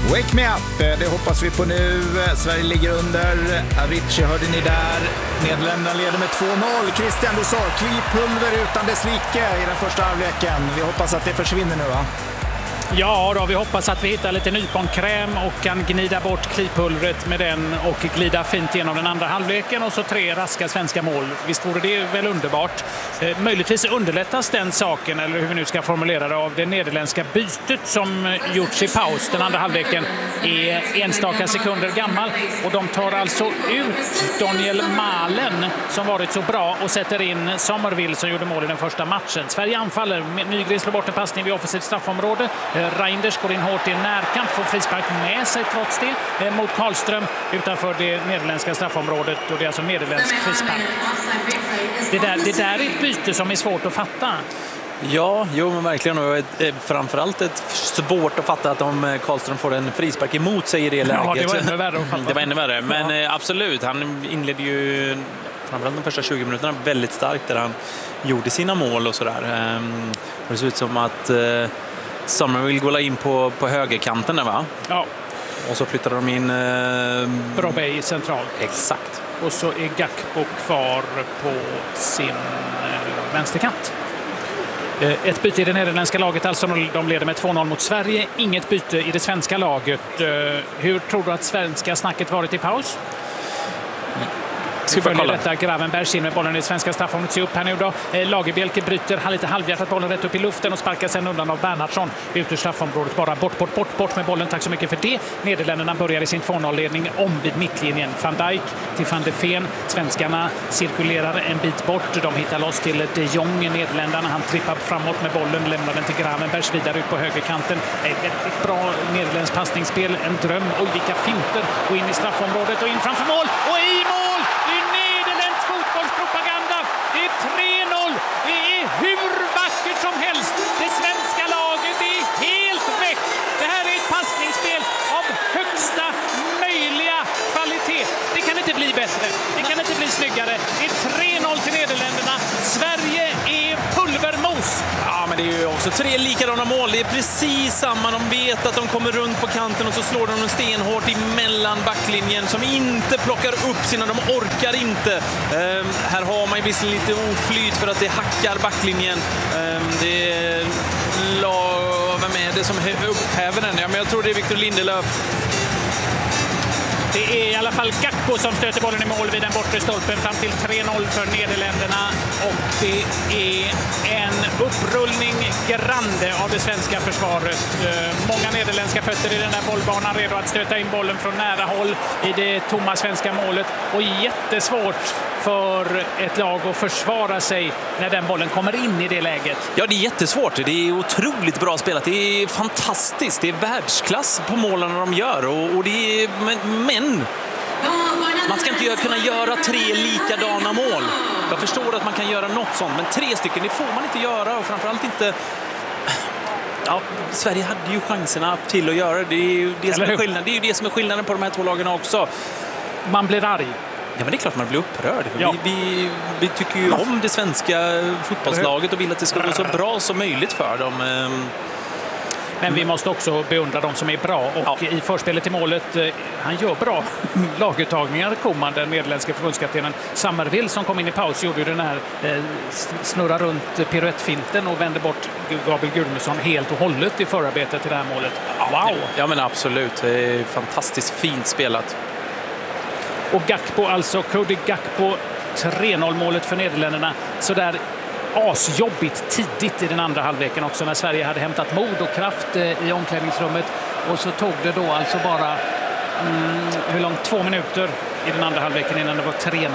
Wake me up, det hoppas vi på nu. Sverige ligger under. Avicii hörde ni där. Nederländerna leder med 2-0. Christian, du sa klipulver utan dess like i den första halvleken. Vi hoppas att det försvinner nu, va? Ja, då, vi hoppas att vi hittar lite nyponkräm och kan gnida bort klipulvret med den och glida fint genom den andra halvleken och så 3 raska svenska mål. Visst vore det väl underbart. Möjligtvis underlättas den saken, eller hur vi nu ska formulera det, av det nederländska bytet som gjorts i paus. Den andra halvleken är enstaka sekunder gammal och de tar alltså ut Daniel Malen som varit så bra och sätter in Sommerville som gjorde mål i den första matchen. Sverige anfaller. Nygren slår bort en passning vid offensivt straffområde. Reinders går in hårt i en närkamp, får frispark med sig trots det mot Karlström utanför det nederländska straffområdet, och det är alltså nederländsk frispark. Det där är ett byte som är svårt att fatta. Ja, jo, men verkligen. Och framförallt ett svårt att fatta att om Karlström får en frispark emot sig i det läget. Ja, det var ännu värre att fatta. Det var ännu värre, men absolut. Han inledde ju framförallt de första 20 minuterna väldigt starkt där han gjorde sina mål och sådär. Det ser ut som att Sommerville går in på högerkanten där, va? Ja. Och så flyttar de in Brobbey centralt. Exakt. Och så är Gakpo kvar på sin vänsterkant. Ett byte i det nederländska laget, alltså de leder med 2-0 mot Sverige. Inget byte i det svenska laget. Hur tror du att svenska snacket varit i paus? Följer detta Gravenberg in med bollen i svenska straffområdet. Se upp här nu då. Lagerbielke bryter lite halvhjärtat bollen rätt upp i luften och sparkar sen undan av Bernhardsson ut ur straffområdet. Bara bort med bollen. Tack så mycket för det. Nederländerna börjar i sin 2-0-ledning om vid mittlinjen. Van Dijk till Van de Ven. Svenskarna cirkulerar en bit bort. De hittar loss till de Jong. Nederländarna, han trippar framåt med bollen. Lämnar den till Gravenberg vidare ut på högerkanten. Ett bra nederländskt passningsspel. En dröm. Oj, vilka finter. Och in i straffområdet och in framför mål. Och i mål! Fotbollspropaganda. Det är 3-0. Det är hur vackert som helst. Det svenska laget är helt väck. Det här är ett passningsspel av högsta möjliga kvalitet. Det kan inte bli bättre. Det kan inte bli snyggare. Det är 3-0 till Nederländerna. Sverige är pulvermos. Ja, men det är ju också 3 likadana mål. Det är precis samma. De vet att de kommer runt på kanten och så slår de en stenhårt emellan backlinjen som inte plockar upp sina. De orkar inte. Här har man ju visserligen lite oflyt för att det hackar backlinjen. Det är vem är det som upphäver den? Ja, men jag tror det är Victor Lindelöf. Det är i alla fall Gakpo som stöter bollen i mål vid den bortre stolpen fram till 3-0 för Nederländerna. Och det är en upprullning grande av det svenska försvaret. Många nederländska fötter i den där bollbanan, redo att stöta in bollen från nära håll i det tomma svenska målet. Och jättesvårt för ett lag att försvara sig när den bollen kommer in i det läget. Ja, det är jättesvårt. Det är otroligt bra spelat. Det är fantastiskt. Det är världsklass på målen de gör. Och det är, men man ska inte kunna göra 3 likadana mål. Jag förstår att man kan göra något sånt, men 3 stycken, det får man inte göra. Och framförallt inte... Ja, Sverige hade ju chanserna till att göra det. Det är ju det som är skillnaden. Det är ju det som är skillnaden på de här 2 lagen också. Man blir arg. Ja, men det är klart man blir upprörd. Ja. Vi tycker ju om det svenska fotbollslaget och vill att det ska gå så bra som möjligt för dem. Men vi måste också beundra de som är bra. Och i förspelet till målet, han gör bra laguttagningar. Koman, den nederländska förbundskaptenen Sommerville som kom in i paus, gjorde ju den här snurra runt piruettfinten och vände bort Gabriel Gudmundsson helt och hållet i förarbetet till det här målet. Wow! Ja, men absolut. Det är fantastiskt fint spelat. Och Gakpo, alltså Cody Gakpo, 3-0-målet för Nederländerna. Så där asjobbigt tidigt i den andra halvleken också när Sverige hade hämtat mod och kraft i omklädningsrummet. Och så tog det då alltså bara hur långt? 2 minuter i den andra halvleken innan det var 3-0.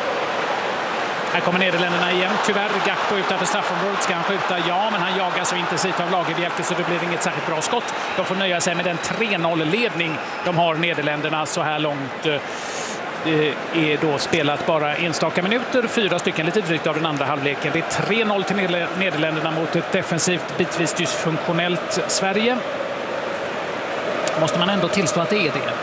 Här kommer Nederländerna igen. Tyvärr Gakpo utanför straffområdet. Ska han skjuta? Ja, men han jagar så intensivt av Lagerbielke så det blir inget särskilt bra skott. De får nöja sig med den 3-0-ledning de har, Nederländerna, så här långt. Det är då spelat bara enstaka minuter, 4 stycken lite drygt av den andra halvleken. Det är 3-0 till Nederländerna mot ett defensivt, bitvis dysfunktionellt Sverige. Måste man ändå tillstå att det är det.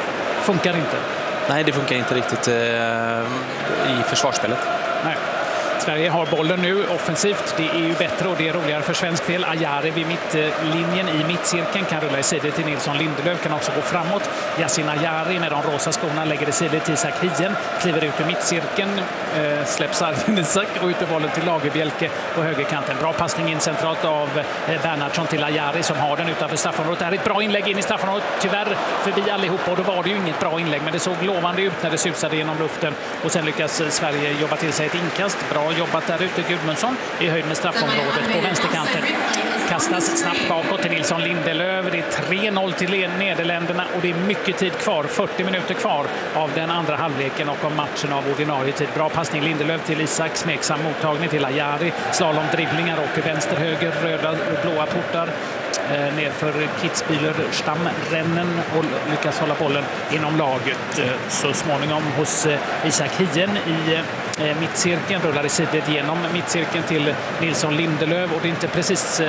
Funkar inte. Nej, det funkar inte riktigt i försvarsspelet. Nej. Sverige har bollen nu offensivt. Det är ju bättre och det är roligare för svensk del. Ajari vid mittlinjen i mittcirkeln kan rulla i sidor till Nilsson Lindelöf, kan också gå framåt. Yasin Ajari med de rosa skorna lägger i sidor till Isak Hien, kliver ut ur mittcirkeln, släpps Arjen Isak och ut i bollen till Lagerbielke på högerkanten. Bra passning in centralt av Bernhardsson till Ajari som har den utanför straffområdet. Det här är ett bra inlägg in i straffområdet, tyvärr förbi allihopa, och då var det ju inget bra inlägg, men det såg lovande ut när det susade genom luften och sen lyckas Sverige jobba till sig ett inkast. Bra jobbat där ute. Gudmundsson i höjd med straffområdet på vänsterkanten. Kastas snabbt bakåt till Nilsson Lindelöf. Det är 3-0 till Nederländerna och det är mycket tid kvar. 40 minuter kvar av den andra halvleken och av matchen av ordinarie tid. Bra passning Lindelöf till Isak. Smeksam mottagning till Ajari. Slalomdribblingar och vänster, höger, röda och blåa portar. Nerför Kitzbühler stamrennen och lyckas hålla bollen inom laget. Så småningom hos Isak Hien i mittcirkeln, rullar i sidled genom mittcirkeln till Nilsson Lindelöf, och det är inte precis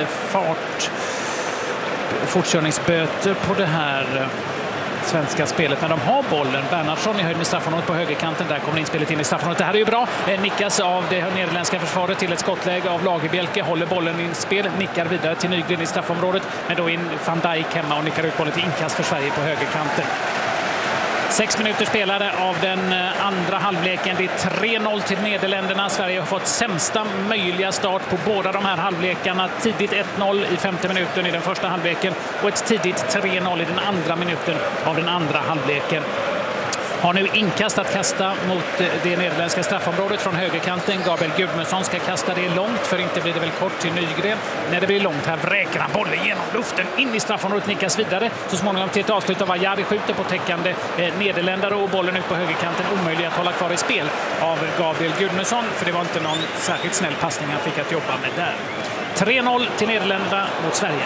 fortkörningsböter på det här svenska spelet, men de har bollen. Bernhardsson i höjd med straffområdet på högerkanten. Där kommer inspelet in i straffområdet. Det här är ju bra. Nickas av det nederländska försvaret till ett skottläge av Lagerbielke. Håller bollen i spel. Nickar vidare till Nygren i straffområdet. Men då in Van Dijk hemma och nickar ut bollen till inkast för Sverige på högerkanten. 6 minuter spelade av den andra halvleken. Det är 3-0 till Nederländerna. Sverige har fått sämsta möjliga start på båda de här halvlekarna. Tidigt 1-0 i 50 minuten i den första halvleken och ett tidigt 3-0 i den andra minuten av den andra halvleken. Har nu inkast att kasta mot det nederländska straffområdet från högerkanten. Gabriel Gudmundsson ska kasta det långt, för inte blir det väl kort till Nygren. När det blir långt här vräker han bollen genom luften in i straffområdet, nickas vidare. Så småningom till ett avslut av Ajari, skjuter på täckande nederländare och bollen ut på högerkanten. Omöjlig att hålla kvar i spel av Gabriel Gudmundsson, för det var inte någon särskilt snäll passning han fick att jobba med där. 3-0 till Nederländerna mot Sverige.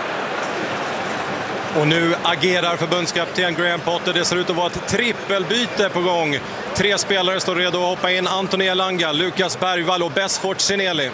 Och nu agerar förbundskapten Graham Potter. Det ser ut att vara ett trippelbyte på gång. 3 spelare står redo att hoppa in. Anthony Elanga, Lukas Bergvall och Besfort Sineli.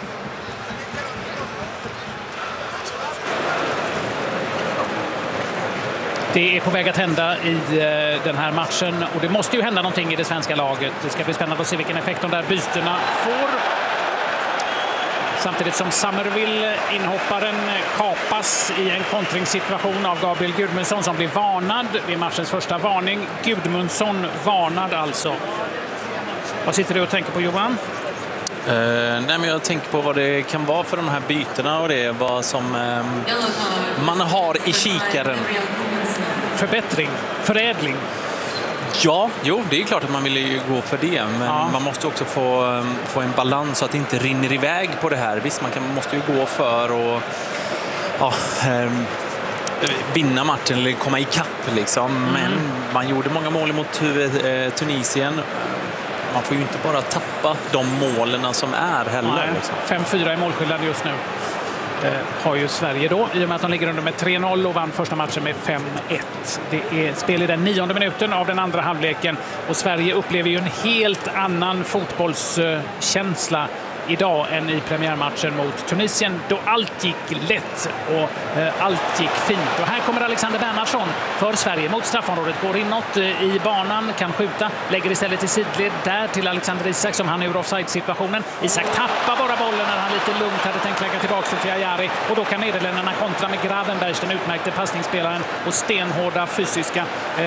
Det är på väg att hända i den här matchen, och det måste ju hända någonting i det svenska laget. Det ska bli spännande att se vilken effekt de där bytena får. Samtidigt som Summerville, inhopparen, kapas i en kontringssituation av Gabriel Gudmundsson som blir varnad. Det är matchens första varning. Gudmundsson varnad alltså. Vad sitter du och tänker på, Johan? Nej, men jag tänker på vad det kan vara för de här bytena och det är vad som man har i kikaren. Förbättring, förädling. Ja, jo, det är klart att man vill ju gå för det, men man måste också få en balans så att det inte rinner iväg på det här. Visst, måste ju gå för att vinna matchen eller komma ikapp liksom. Men man gjorde många mål mot Tunisien. Man får ju inte bara tappa de målen som är heller. Liksom. 5-4 i målskillnad just nu. Har ju Sverige då, i och med att de ligger under med 3-0 och vann första matchen med 5-1. Det är spel i den 9:e minuten av den andra halvleken, och Sverige upplever ju en helt annan fotbollskänsla idag än i premiärmatchen mot Tunisien, då allt gick lätt och allt gick fint. Och här kommer Alexander Bernhardsson för Sverige mot straffområdet, går inåt i banan, kan skjuta, lägger istället i sidled där till Alexander Isak som han ur offside-situationen. Isak tappar bara bollen när han lite lugnt hade tänkt lägga tillbaka till Ajari, och då kan Nederländerna kontra med Gravenbergs, den utmärkte passningsspelaren och stenhårda fysiska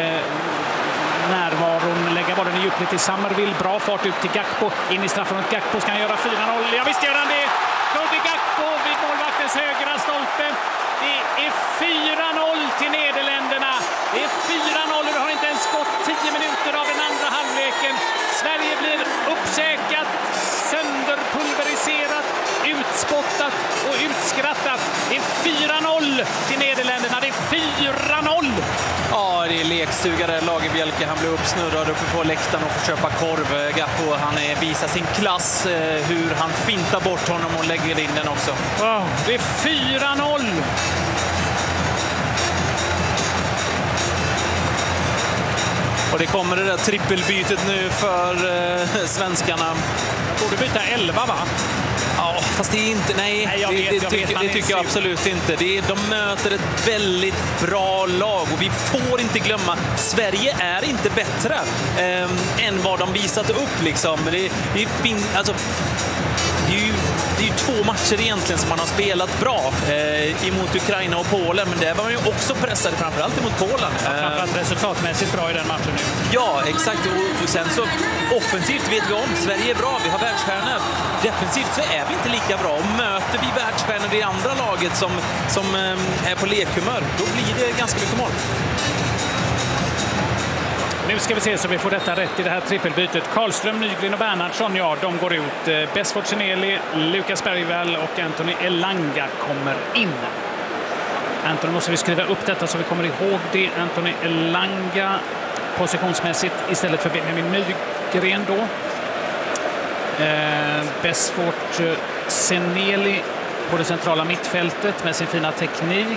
närvaron, lägga bollen i djupled till Summerville, bra fart ut till Gakpo, in i straffområdet. Gakpo ska han göra 4-0, ja visst gör han det! Cody Gakpo vid målvaktens högra stolpe. Det är 4-0 till Nederländerna. Det är 4-0 och det har inte ens gått 10 minuter av den andra halvleken. Sverige blir uppkäkat, sönderpulveriserat, utspottat och utskrattat. Det är 4-0 till Nederländerna. Det är 4-0! Ja, det är leksugare. Lagerbielke, han blev uppsnurrad uppe på läktaren och får köpa korv. Gakpo, han visar sin klass, hur han fintar bort honom och lägger in den också. Det är 4-0! Och det kommer det där trippelbytet nu för svenskarna. Jag borde byta 11, va? Ja, fast det är inte... Nej, det tycker jag absolut inte. De möter ett väldigt bra lag och vi får inte glömma, Sverige är inte bättre än vad de visat upp liksom. det är ju 2 matcher egentligen som man har spelat bra emot Ukraina och Polen, men där var man ju också pressade, framförallt emot Polen. Ja, framförallt resultatmässigt bra i den matchen nu. Ja, exakt. Och sen så offensivt vet vi om, Sverige är bra, vi har världsstjärnor. Defensivt så är vi inte lika bra, och möter vi världsstjärnor i andra laget som är på lekhumör, då blir det ganska mycket mål. Nu ska vi se så vi får detta rätt i det här trippelbytet. Karlström, Nygren och Bernhardsson, ja, de går ut. Besford Seneli, Lukas Bergvall och Anthony Elanga kommer in. Anthony, måste vi skriva upp detta så vi kommer ihåg det. Anthony Elanga positionsmässigt istället för Benjamin Nygren då. Besford Seneli på det centrala mittfältet med sin fina teknik.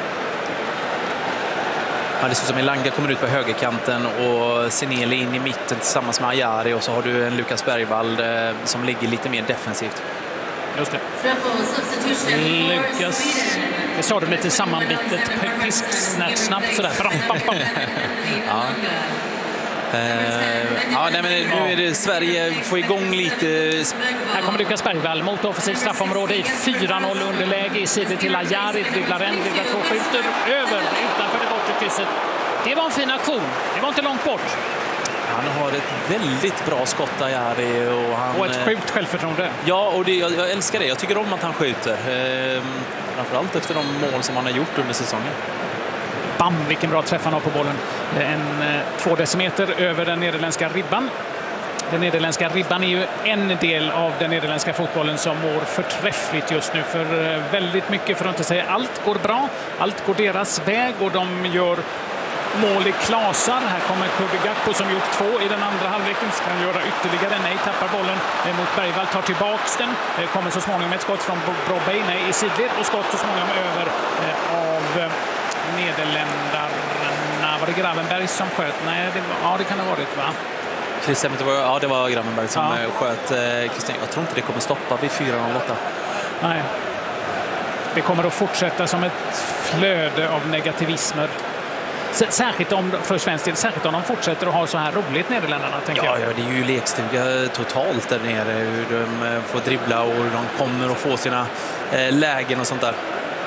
Ja, det ser ut som Elanga kommer ut på högerkanten och Seneli in i mitten tillsammans med Ajari, och så har du en Lukas Bergvall som ligger lite mer defensivt. Just det. Lukas, det sa du lite sammanbitet, snabbt sådär. Ja. Nej, men nu är det Sverige får igång lite. Här kommer Lukas Bergvall mot offensivt straffområde i 4-0 underläge i sidor till Ajari, dribblar 2, skjuter över utanför det bortre krysset. Det var en fin aktion, det var inte långt bort. Han har ett väldigt bra skott, Ajari, och ett sjukt självförtroende. Ja, och jag älskar det. Jag tycker om att han skjuter. Framförallt efter de mål som han har gjort under säsongen. Bam, vilken bra träff han har på bollen. 2 decimeter över den nederländska ribban. Den nederländska ribban är ju en del av den nederländska fotbollen som mår förträffligt just nu. För väldigt mycket, för att inte säga allt, går bra. Allt går deras väg och de gör mål i klasar. Här kommer Cody Gakpo som gjort 2 i den andra halvleken. Ska han göra ytterligare? Nej, tappar bollen mot Bergvall, tar tillbaks den. Kommer så småningom ett skott från Brobey, nej, i sidled, och skott så småningom över av Nederländerna. Var det Gravenberg som sköt? Nej, det kan det ha varit, va? Det var Gravenberg som sköt Christian. Jag tror inte det kommer stoppa vid 4-8. Nej. Det kommer att fortsätta som ett flöde av negativismer. Särskilt för svensk del, särskilt om de fortsätter att ha så här roligt, Nederländerna, tänker jag. Ja, det är ju lekstuga totalt där nere. Hur de får dribbla och hur de kommer att få sina lägen och sånt där.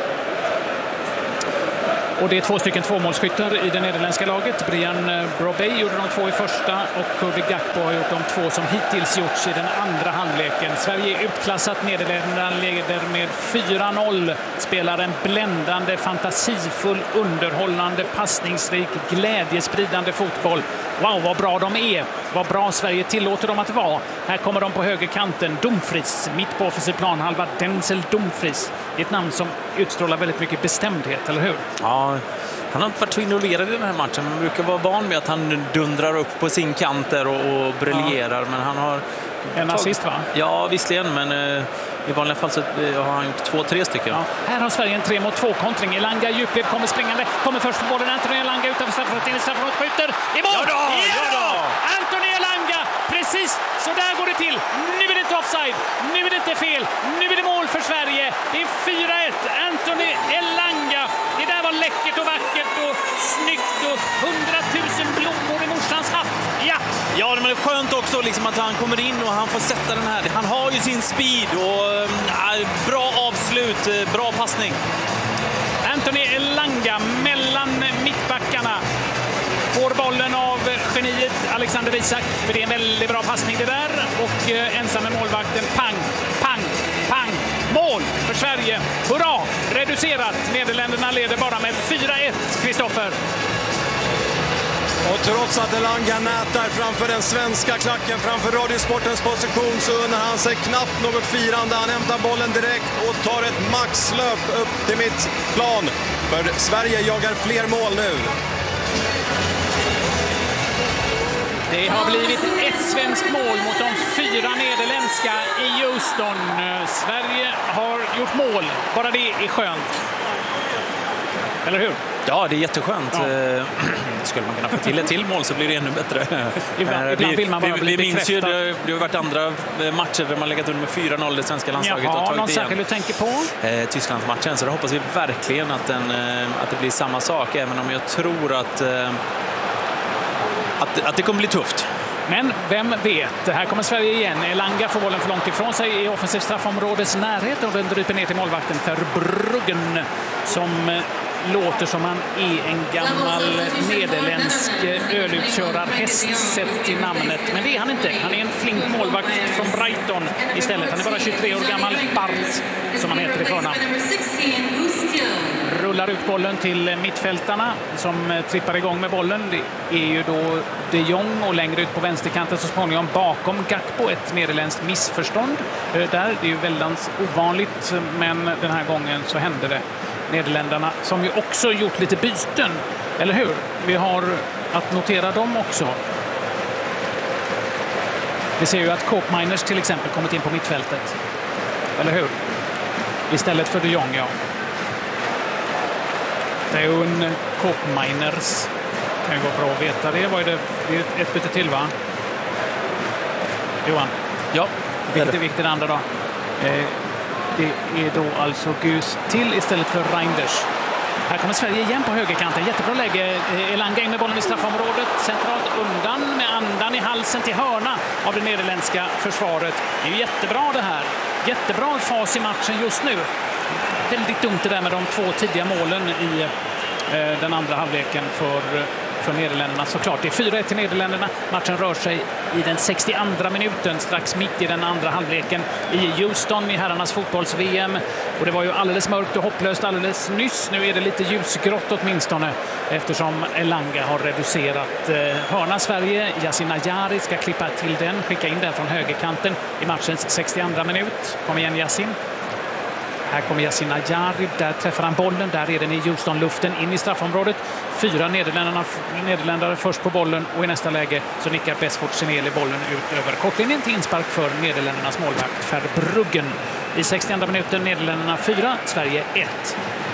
Och det är 2 stycken tvåmålsskyttar i det nederländska laget. Brian Brobey gjorde de 2 i första och Cody Gakpo har gjort de 2 som hittills gjorts i den andra halvleken. Sverige är utklassat, Nederländerna leder med 4-0. Spelar en bländande, fantasifull, underhållande, passningsrik, glädjespridande fotboll. Wow, vad bra de är. Vad bra Sverige tillåter dem att vara. Här kommer de på högerkanten. Dumfries, mitt på offensiv planhalva. Denzel Dumfries. Det är ett namn som utstrålar väldigt mycket bestämdhet, eller hur? Ja, han har inte varit så involverad i den här matchen. Man brukar vara van med att han dundrar upp på sin kanter och briljerar. Men han har... En assist, va? Ja, visserligen, men i vanliga fall så har han gjort 2-3 stycken. Ja. Här har Sverige en 3-mot-2-kontring. Elanga djupled, kommer springande, kommer först på bollen. Anthony Elanga utanför straffområdet, in i straffområdet, skjuter i mål! Ja då! Anthony Elanga, precis så där går det till. Nu är det inte offside, nu är det inte fel, nu är det mål för Sverige. Det är 4-1, Anthony Elanga. Det där var läckert och vackert och snyggt och 100 000 blommor i morsans hatt. Ja, men det är skönt också liksom att han kommer in och han får sätta den här. Han har ju sin speed och bra avslut, bra passning. Anthony Elanga mellan mittbackarna. Får bollen av geniet Alexander Isak, för det är en väldigt bra passning det där. Och ensam med målvakten, pang, pang, pang. Mål för Sverige. Hurra! Reducerat. Nederländerna leder bara med 4-1, Kristoffer. Och trots att Elanga nätar framför den svenska klacken, framför Radiosportens position, så unnar han sig knappt något firande. Han hämtar bollen direkt och tar ett maxlöp upp till mittplan. För Sverige jagar fler mål nu. Det har blivit ett svenskt mål mot de 4 nederländska i Houston. Sverige har gjort mål. Bara det är skönt. Eller hur? Ja, det är jätteskönt. Ja. Skulle man kunna få till ett till mål så blir det ännu bättre. Ibland vill man bara bli bekräftad. Det har varit andra matcher där man legat under med 4-0 det svenska landslaget. Jaha, och tagit någon särskild du tänker på? Tysklandsmatchen, så då hoppas vi verkligen att det blir samma sak, även om jag tror att det kommer bli tufft. Men vem vet, här kommer Sverige igen. Elanga får bollen för långt ifrån sig i offensiv straffområdets närhet och den dryper ner till målvakten Verbruggen som låter som han är en gammal nederländsk ölutkörarhäst sett till namnet. Men det är han inte. Han är en flink målvakt från Brighton istället. Han är bara 23 år gammal. Bart, som han heter i förnamn. Rullar ut bollen till mittfältarna som trippar igång med bollen. Det är ju då de Jong och längre ut på vänsterkanten så småningom bakom Gakpo. Ett nederländskt missförstånd där. Det är ju väldigt ovanligt, men den här gången så hände det. Nederländerna som ju också gjort lite byten, eller hur? Vi har att notera dem också. Vi ser ju att Koopmeiners till exempel kommit in på mittfältet. Eller hur? Istället för de Jong, ja. Det är ju en Koopmeiners. Kan ju gå bra att veta det. Vad är det? Det är ett byte till, va? Johan? Ja. Vilket är det andra då? Det är då alltså Gus till istället för Reinders. Här kommer Sverige igen på högerkanten. Jättebra läge. Elanga in med bollen i straffområdet. Centralt undan med andan i halsen till hörna av det nederländska försvaret. Det är ju jättebra det här. Jättebra fas i matchen just nu. Väldigt dumt det där med de 2 tidiga målen i den andra halvleken för Nederländerna. Såklart, det är 4-1 till Nederländerna. Matchen rör sig i den 62:a minuten, strax mitt i den andra halvleken i Houston i herrarnas fotbolls-VM. Och det var ju alldeles mörkt och hopplöst alldeles nyss. Nu är det lite ljusgrått åtminstone eftersom Elanga har reducerat hörna. Sverige, Yasin Ayari ska klippa till den, skicka in den från högerkanten i matchens 62:a minut. Kom igen Yasin. Här kommer Yasin Ayari, där träffar han bollen, där är den i Houston-luften in i straffområdet. 4 nederländare först på bollen och i nästa läge så nickar Besford Seneli bollen ut över kortlinjen till inspark för Nederländernas målvakt Verbruggen. I 62:a minuten Nederländerna 4, Sverige 1.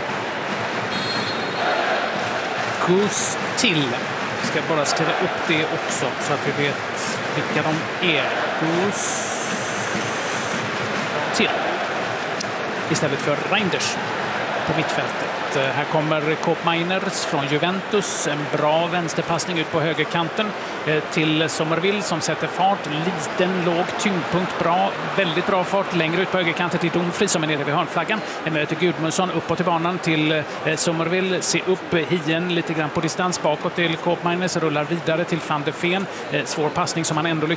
Gus till. Jag ska bara skriva upp det också så att vi vet vilka de är. Gus till. Istället för Reinders på mittfältet. Här kommer Koopmeiners från Juventus. En bra vänsterpassning ut på högerkanten till Sommerville som sätter fart. Liten, låg tyngdpunkt. Bra, väldigt bra fart. Längre ut på högerkanten till Dumfries som är nere vid hörnflaggan. En möter Gudmundsson uppåt i banan till Sommerville. Se upp Hien lite grann på distans bakåt till Koopmeiners. Rullar vidare till Van de Ven. Svår passning som han ändå